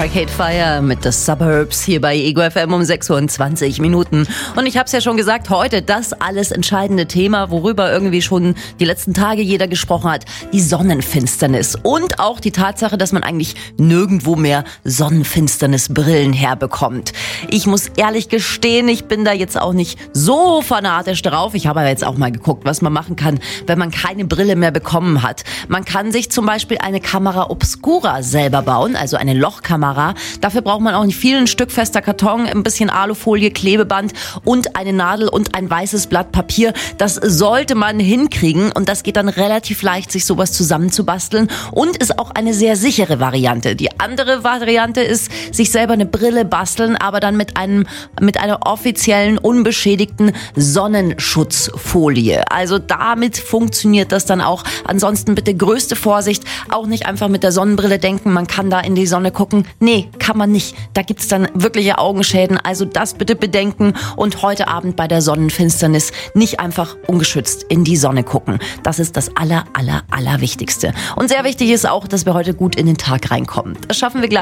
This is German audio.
Arcade Fire mit The Suburbs hier bei Ego FM um 6:20 Uhr. Und ich habe es ja schon gesagt, heute das alles entscheidende Thema, worüber irgendwie schon die letzten Tage jeder gesprochen hat, die Sonnenfinsternis. Und auch die Tatsache, dass man eigentlich nirgendwo mehr Sonnenfinsternisbrillen herbekommt. Ich muss ehrlich gestehen, ich bin da jetzt auch nicht so fanatisch drauf. Ich habe aber jetzt auch mal geguckt, was man machen kann, wenn man keine Brille mehr bekommen hat. Man kann sich zum Beispiel eine Camera Obscura selber bauen, also eine Lochkamera. Dafür braucht man auch nicht viel, ein Stück fester Karton, ein bisschen Alufolie, Klebeband und eine Nadel und ein weißes Blatt Papier. Das sollte man hinkriegen und das geht dann relativ leicht, sich sowas zusammenzubasteln und ist auch eine sehr sichere Variante. Die andere Variante ist, sich selber eine Brille basteln, aber dann mit einer offiziellen, unbeschädigten Sonnenschutzfolie. Also damit funktioniert das dann auch. Ansonsten bitte größte Vorsicht, auch nicht einfach mit der Sonnenbrille denken, man kann da in die Sonne gucken. Nee, kann man nicht. Da gibt's dann wirkliche Augenschäden. Also das bitte bedenken und heute Abend bei der Sonnenfinsternis nicht einfach ungeschützt in die Sonne gucken. Das ist das Allerwichtigste. Und sehr wichtig ist auch, dass wir heute gut in den Tag reinkommen. Das schaffen wir gleich.